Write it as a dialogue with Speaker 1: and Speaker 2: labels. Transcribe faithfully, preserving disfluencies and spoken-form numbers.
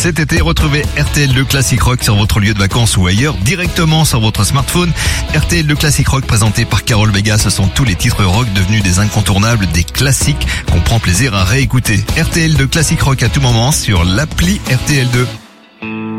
Speaker 1: Cet été, retrouvez R T L deux Classic Rock sur votre lieu de vacances ou ailleurs, directement sur votre smartphone. R T L deux Classic Rock présenté par Carole Vega, ce sont tous les titres rock devenus des incontournables, des classiques qu'on prend plaisir à réécouter. R T L deux Classic Rock à tout moment sur l'appli R T L deux.